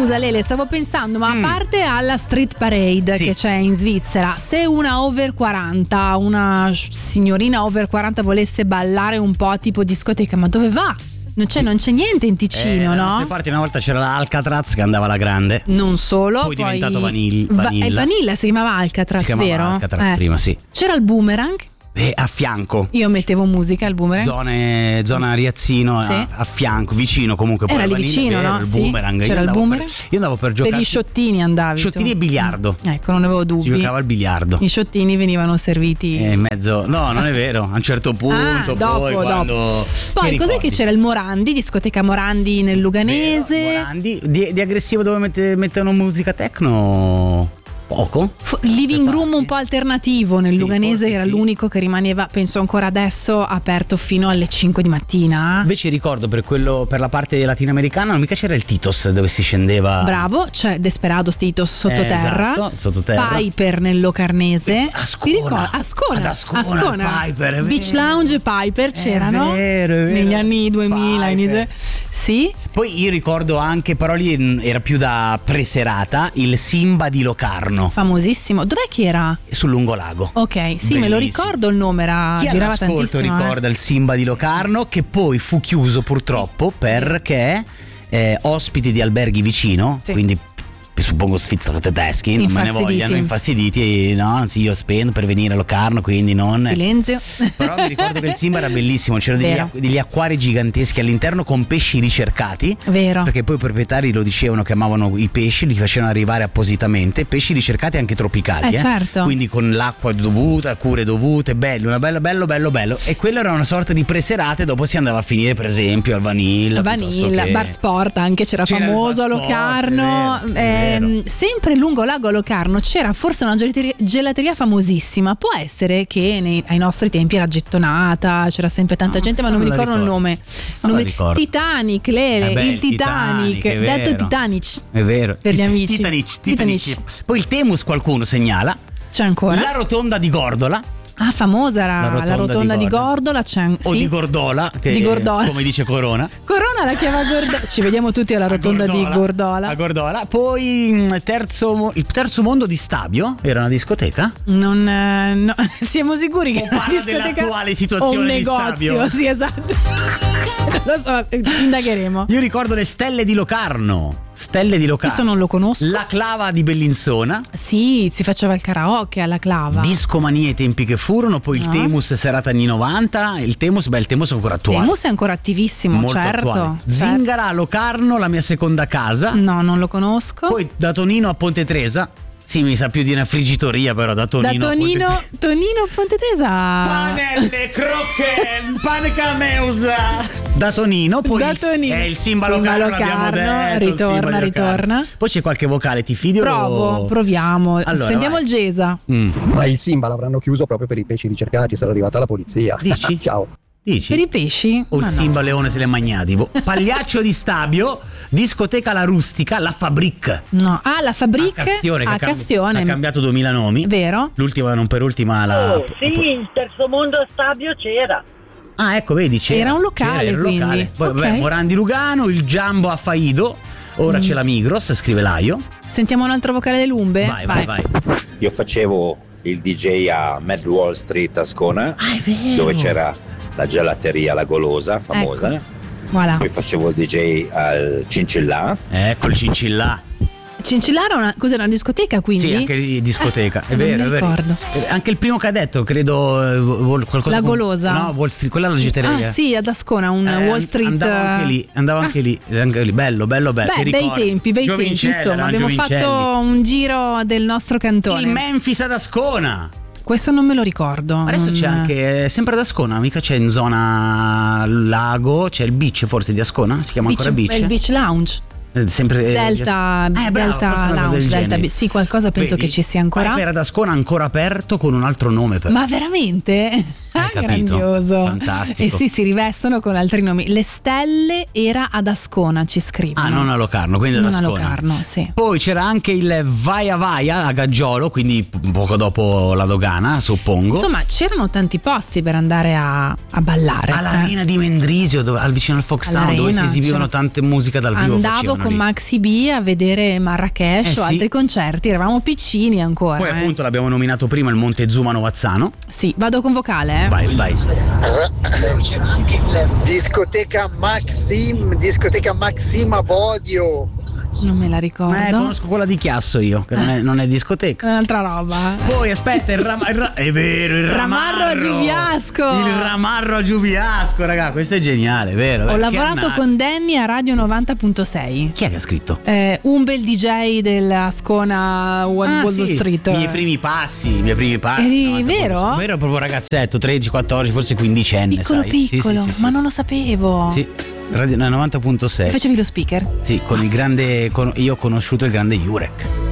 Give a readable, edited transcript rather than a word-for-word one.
scusa Lele, stavo pensando, ma a parte alla Street Parade che c'è in Svizzera, se una over 40, una signorina over 40 volesse ballare un po' tipo discoteca, ma dove va? Non c'è niente in Ticino, no? Da queste parti una volta c'era l'Alcatraz che andava alla grande. Non solo, poi è diventato Vanilla. Vanilla si chiamava Alcatraz, si chiamava vero? Alcatraz prima, sì. C'era il Boomerang. A fianco. Io mettevo musica al Boomerang. Zona Riazzino, sì. a fianco, vicino comunque. Era lì vicino, no? Il sì. Boomerang. C'era il Boomerang. Io andavo per giocare. Per gli sciottini andavi. Sciottini e biliardo. Ecco, non avevo dubbi. Si giocava al biliardo. I sciottini venivano serviti in mezzo. No, non è vero. A un certo punto. Dopo. Poi cos'è che c'era? Il Morandi, discoteca Morandi nel Luganese. Vero, Morandi. Di aggressivo dove mettono musica techno. Poco. Living room un po' alternativo nel Luganese, era l'unico che rimaneva, penso ancora adesso, aperto fino alle 5 di mattina. Invece ricordo per la parte latinoamericana non mica c'era il Titos dove si scendeva. Bravo, c'è Desperados Titos sottoterra. Esatto, sottoterra. Piper nel Locarnese. Ascona. Ascona. Piper, è Beach vero. Lounge e Piper c'erano. È vero. Negli anni 2000. Sì. Poi io ricordo anche, però lì era più da preserata, il Simba di Locarno. Famosissimo. Dov'è che era? Sul Lungolago. Ok, sì, bellissimo. me lo ricordo il nome, girava tantissimo. Ricorda il Simba di Locarno, che poi fu chiuso purtroppo perché ospiti di alberghi vicino, quindi suppongo svizzeri tedeschi, non me ne vogliano, infastiditi, no, anzi io spendo per venire a Locarno, quindi non. Silenzio. Però mi ricordo che il Simba era bellissimo, c'erano degli acquari giganteschi all'interno con pesci ricercati. Vero. Perché poi i proprietari lo dicevano che amavano i pesci, li facevano arrivare appositamente, pesci ricercati anche tropicali. Certo. Quindi con l'acqua dovuta, cure dovute, bello. E quello era una sorta di preserate, dopo si andava a finire per esempio al Vanilla. Bar Sport anche c'era famoso a Locarno. Sempre lungo lago Locarno c'era forse una gelateria famosissima. Può essere che ai nostri tempi era gettonata, c'era sempre tanta gente, ma non mi ricordo il nome. Titanic, il Titanic, detto Titanic. È vero. Per gli amici. Titanic. Poi il Temus qualcuno segnala. C'è ancora. La rotonda di Gordola. Ah, famosa era la rotonda di Gordola. O di Gordola, come dice Corona. Corona la chiama Gordola. Ci vediamo tutti alla rotonda di Gordola. A Gordola. Poi il terzo mondo di Stabio era una discoteca? No. Siamo sicuri che era una discoteca dell'attuale situazione o un negozio di Stabio? Sì, esatto. Non lo so, indagheremo. Io ricordo le Stelle di Locarno. Questo non lo conosco. La Clava di Bellinzona. Sì, si faceva il karaoke alla Clava. Discomanie ai tempi che furono. Poi il Temus serata anni 90. Il Temus è ancora attuale. Il Temus è ancora attivissimo, molto attuale. Zingara a Locarno, la mia seconda casa. No, non lo conosco. Poi da Tonino a Ponte Tresa. Sì, mi sa più di una frigitoria, però da Tonino a Ponte Tresa. Panelle, crocche, pane cameusa. Da Tonino, poi è il Simba Locarno, l'abbiamo detto. Ritorna. Poi c'è qualche vocale, ti fidi? Proviamo. Allora, sentiamo il Gesa. Ma il Simba l'avranno chiuso proprio per i pesci ricercati, sarà arrivata la polizia. Dici? Ciao. Dici? Per i pesci? O il Simba Leone se l'è magnati. Pagliaccio di Stabio, discoteca La Rustica, La Fabric. No, la Fabric a Castione. Ha cambiato 2000 nomi. Vero? L'ultima, non per ultima, il terzo mondo a Stabio c'era. Ah, ecco, vedi, era un locale. Poi Morandi Lugano, il Giambo a Faido. Ora c'è la Migros, scrive Laio. Sentiamo un altro vocale dell'Umbe. Vai. Io facevo il DJ a Mad Wall Street a Ascona, dove c'era la gelateria La Golosa, famosa. Ecco. Voilà. Poi facevo il DJ al Cincillà. Ecco il Cincillà. Cincillà era una discoteca, quindi? Sì, anche discoteca, è vero, è vero. Ricordo. Anche il primo che ha detto, credo qualcosa. La Golosa. No, Wall Street, quella è la gelateria. Ah, sì, ad Ascona, Wall Street. Andavo anche lì, bello. Beh, bei tempi, insomma, abbiamo fatto un giro del nostro cantone. Il Memphis ad Ascona. Questo non me lo ricordo. Adesso c'è anche, sempre ad Ascona, mica c'è in zona lago, c'è il beach forse di Ascona, si chiama ancora beach? È il Beach Lounge. Sempre Delta Lounge, Delta sì, qualcosa penso che ci sia ancora. Era ad Ascona ancora aperto con un altro nome però. Ma veramente? Grandioso. Fantastico. E sì, si rivestono con altri nomi. Le Stelle era ad Ascona, ci scrivono. Non a Locarno, quindi ad non Ascona. a Locarno, sì. Poi c'era anche il Vaia Vaia a Gaggiolo, quindi poco dopo la dogana, suppongo. Insomma, c'erano tanti posti per andare a ballare. All'Arena di Mendrisio, vicino al Fox Town, dove si esibivano tante musiche dal vivo. Andavo con Maxi B a vedere Marrakesh o altri concerti, eravamo piccini ancora. Poi appunto l'abbiamo nominato prima il Montezuma Novazzano. Sì, vado con vocale. Vai. Discoteca Maxima Bodio. Non me la ricordo. Conosco quella di Chiasso io, che non è discoteca. Un'altra roba. Poi aspetta, è vero, il Ramarro a Giubiasco. Il Ramarro a Giubiasco, raga, questo è geniale, vero? Ho lavorato con Danny a Radio 90.6. Chi è che ha scritto? Un bel DJ della Ascona Wall Street. I miei primi passi. Vero? Ero proprio ragazzetto, 13, 14, forse 15enne, piccolo, sai? Sì. ma non lo sapevo. Sì. Radio 90.6. Facevi lo speaker? Sì, con il grande. Io ho conosciuto il grande Jurek.